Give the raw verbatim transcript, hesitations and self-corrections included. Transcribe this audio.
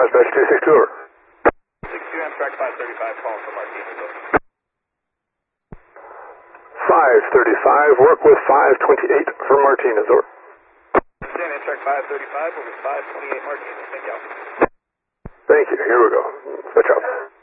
Dispatch two six two, over. six two, Amtrak five thirty-five, calling for Martinez, over. five thirty-five, work with five twenty-eight for Martinez, over. San Amtrak five thirty-five, over five twenty-eight Martinez, thank you. Thank you, here we go. Switch up.